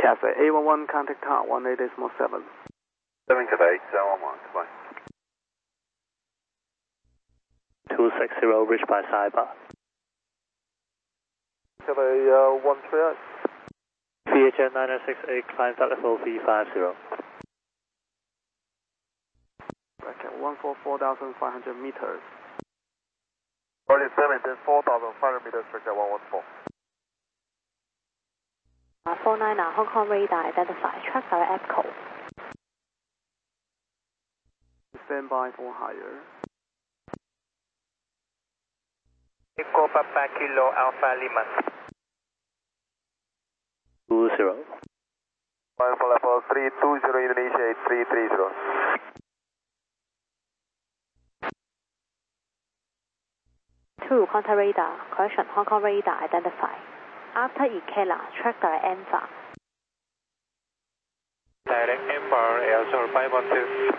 Cathay A11, contact tower 18.7. 7 Cathay 711, goodbye. 260, reached by Cyber. Cathay 138. VHN 9068, climb flight level V50. Bracket 4,500 meters. 47, then 4,500 meters, track 114. 49er, Hong Kong radar identified, track direct EPCO. Stand by for higher. Echo Papa Kilo Alpha Lima. 20. Climb for level 320, Indonesia 8330. Two, contact radar, correction, Hong Kong radar identified. After Ikela, track direct ENFA. Direct Empire Air Zone 512.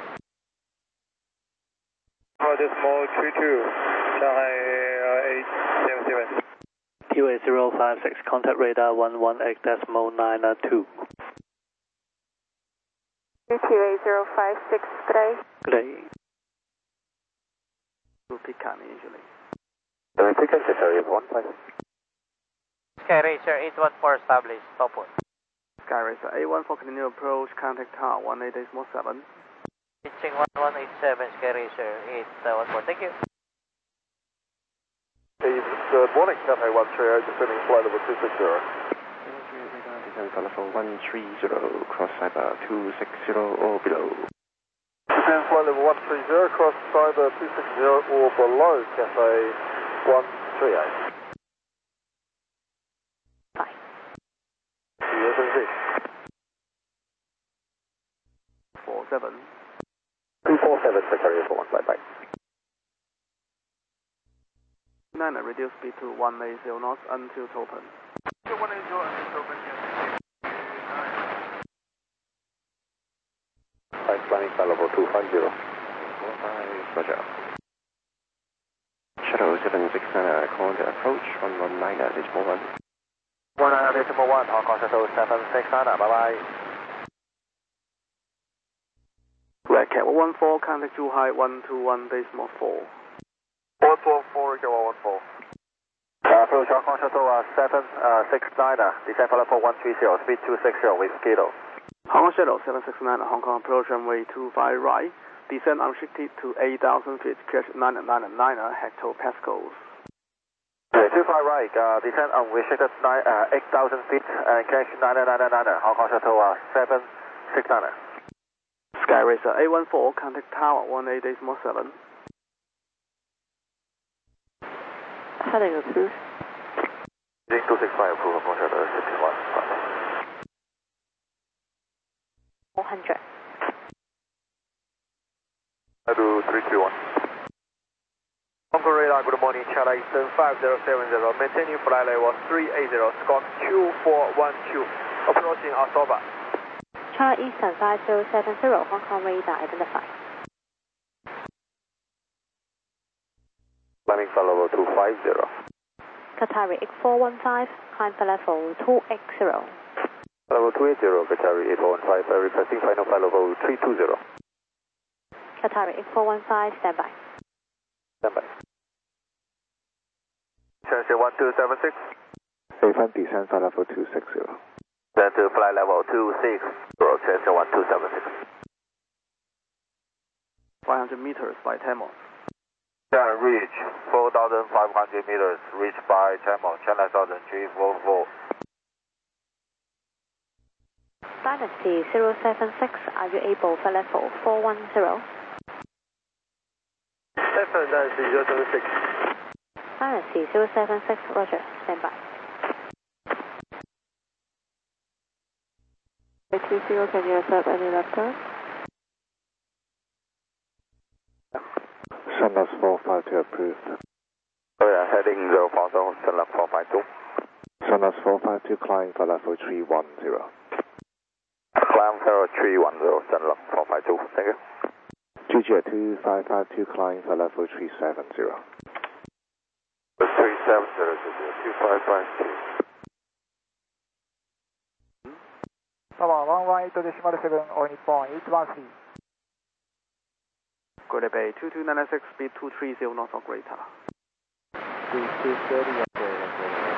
Decimal 32, Shanghai 877. QA056, contact radar 118.92. QA056, good day. Good day. To Pecan usually. Pecan, Cathay 15. Sky Racer 814 established, stop one. Sky Racer A1 for continue approach, contact tower 18.7. Pitching 1187, Sky Racer 814, thank you. Good morning, Cathay 138, descending flight level 260. Descend flight level 130, cross Cyber 260 or below. Descend flight level 130, cross Cyber 260 or below, Cathay 138. Fine. USNZ. 47. 247, Secretary for 1, bye-bye. 9 reduce speed to 180 knots until open. 180 until open, yes. Planning flight level 250. 45, Roger. Shuttle 769, contact approach 119, decimal 1. 1, Hong Kong Shuttle 769, bye-bye. Red Cat 114, contact Zhuhai 121.4. 124, 114. Approach Hong Kong Shuttle 769, descend flight level 130, speed 260 with Kilo. Hong Kong Shuttle 769, Hong Kong approach runway 25 right. Descend unrestricted to 8,000 feet, catch 999 hectopascals. 25 right, descend unrestricted 8,000 feet and catch 999 Hong Kong Shuttle 769. Sky Racer A14, contact tower 18.7. Heading approved. 265 approve Hong Kong Shuttle 61. 400. I do 331. Hong Kong radar, good morning, China Eastern 5070, maintaining flight level 380, Scott 2412, approaching Asoba. China Eastern 5070, Hong Kong radar identified. Planning flight level 250. Qatari 8415, climb for level 280. Level 280, Qatari 8415, requesting final flight level 320. Qatari 8415, standby. Standby. Chelsea 1276. Bayfront descend flight level 260. Then to flight level 260, Chelsea 1276. 500 meters by Tamil. Can reach 4,500 meters, reached by Channel, Channel 344. Dynasty 076, are you able for level 410? Dynasty 076. Dynasty 076, roger, standby. 330, can you accept any left turn? Sunless 452 approved. Heading 040, Sunless 452. Sunless 452, climb for level 310. Climb 0310, Sunless 452, thank you. GG 2552, climb for level 370. 370, 2552. タワー18デシマル7、お日本813。 Greater Bay 2296, speed 230 knots of greater. 2230,